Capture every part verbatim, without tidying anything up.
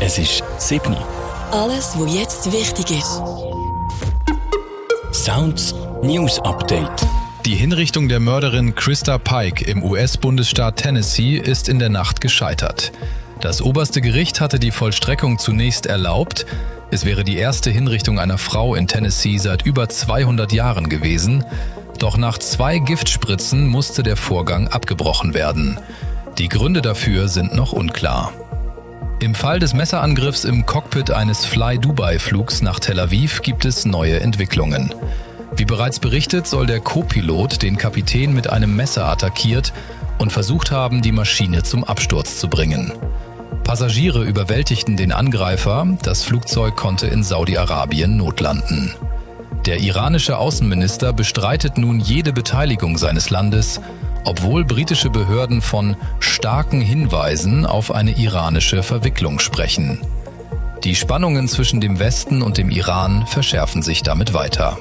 Es ist sieben. Alles, was jetzt wichtig ist. Sounds News Update. Die Hinrichtung der Mörderin Krista Pike im U S-Bundesstaat Tennessee ist in der Nacht gescheitert. Das oberste Gericht hatte die Vollstreckung zunächst erlaubt. Es wäre die erste Hinrichtung einer Frau in Tennessee seit über zweihundert Jahren gewesen. Doch nach zwei Giftspritzen musste der Vorgang abgebrochen werden. Die Gründe dafür sind noch unklar. Im Fall des Messerangriffs im Cockpit eines Fly-Dubai-Flugs nach Tel Aviv gibt es neue Entwicklungen. Wie bereits berichtet, soll der Co-Pilot den Kapitän mit einem Messer attackiert und versucht haben, die Maschine zum Absturz zu bringen. Passagiere überwältigten den Angreifer, das Flugzeug konnte in Saudi-Arabien notlanden. Der iranische Außenminister bestreitet nun jede Beteiligung seines Landes, obwohl britische Behörden von starken Hinweisen auf eine iranische Verwicklung sprechen. Die Spannungen zwischen dem Westen und dem Iran verschärfen sich damit weiter.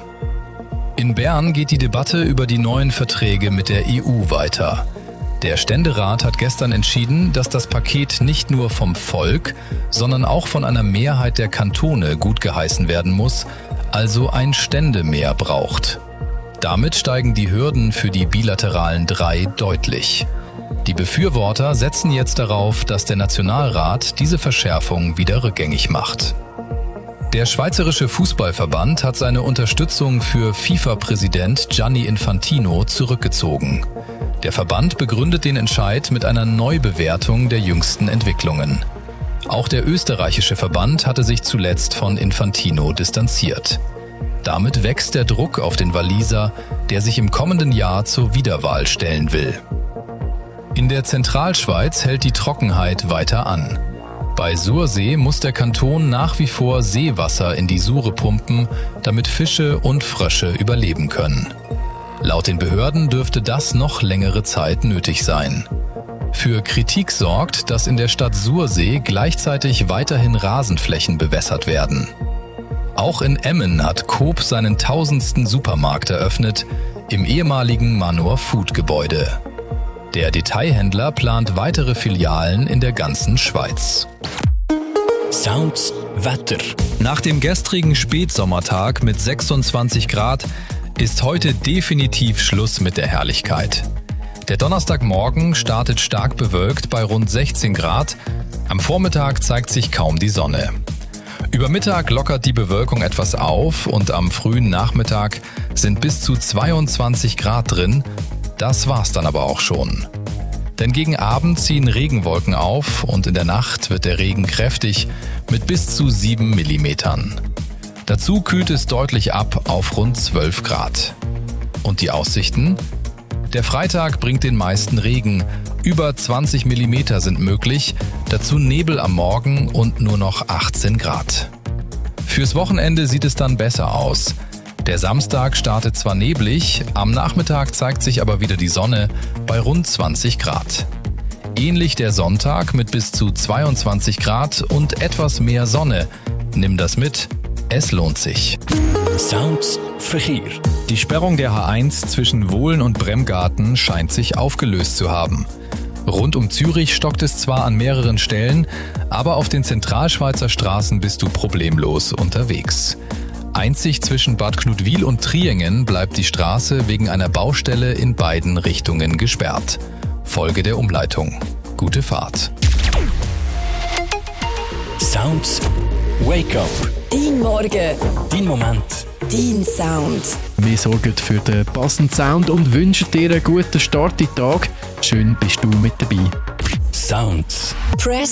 In Bern geht die Debatte über die neuen Verträge mit der E U weiter. Der Ständerat hat gestern entschieden, dass das Paket nicht nur vom Volk, sondern auch von einer Mehrheit der Kantone gutgeheißen werden muss, also ein Ständemehr braucht. Damit steigen die Hürden für die bilateralen drei deutlich. Die Befürworter setzen jetzt darauf, dass der Nationalrat diese Verschärfung wieder rückgängig macht. Der Schweizerische Fußballverband hat seine Unterstützung für FIFA-Präsident Gianni Infantino zurückgezogen. Der Verband begründet den Entscheid mit einer Neubewertung der jüngsten Entwicklungen. Auch der österreichische Verband hatte sich zuletzt von Infantino distanziert. Damit wächst der Druck auf den Walliser, der sich im kommenden Jahr zur Wiederwahl stellen will. In der Zentralschweiz hält die Trockenheit weiter an. Bei Sursee muss der Kanton nach wie vor Seewasser in die Sure pumpen, damit Fische und Frösche überleben können. Laut den Behörden dürfte das noch längere Zeit nötig sein. Für Kritik sorgt, dass in der Stadt Sursee gleichzeitig weiterhin Rasenflächen bewässert werden. Auch in Emmen hat Coop seinen tausendsten Supermarkt eröffnet, im ehemaligen Manor Food Gebäude. Der Detailhändler plant weitere Filialen in der ganzen Schweiz. Sounds Wetter. Nach dem gestrigen Spätsommertag mit sechsundzwanzig Grad ist heute definitiv Schluss mit der Herrlichkeit. Der Donnerstagmorgen startet stark bewölkt bei rund sechzehn Grad. Am Vormittag zeigt sich kaum die Sonne. Über Mittag lockert die Bewölkung etwas auf und am frühen Nachmittag sind bis zu zweiundzwanzig Grad drin. Das war's dann aber auch schon. Denn gegen Abend ziehen Regenwolken auf und in der Nacht wird der Regen kräftig mit bis zu sieben Millimetern. Dazu kühlt es deutlich ab auf rund zwölf Grad. Und die Aussichten? Der Freitag bringt den meisten Regen. Über zwanzig Millimeter sind möglich, dazu Nebel am Morgen und nur noch achtzehn Grad. Fürs Wochenende sieht es dann besser aus. Der Samstag startet zwar neblig, am Nachmittag zeigt sich aber wieder die Sonne bei rund zwanzig Grad. Ähnlich der Sonntag mit bis zu zweiundzwanzig Grad und etwas mehr Sonne. Nimm das mit, es lohnt sich. Sounds Verkehr. Die Sperrung der H eins zwischen Wohlen und Bremgarten scheint sich aufgelöst zu haben. Rund um Zürich stockt es zwar an mehreren Stellen, aber auf den Zentralschweizer Straßen bist du problemlos unterwegs. Einzig zwischen Bad Knutwil und Triengen bleibt die Straße wegen einer Baustelle in beiden Richtungen gesperrt. Folge der Umleitung. Gute Fahrt. Sounds Wake Up. Dein Morgen. Dein Moment. Dein Sound. Wir sorgen für den passenden Sound und wünschen dir einen guten Start in den Tag. Schön bist du mit dabei. Sounds. Press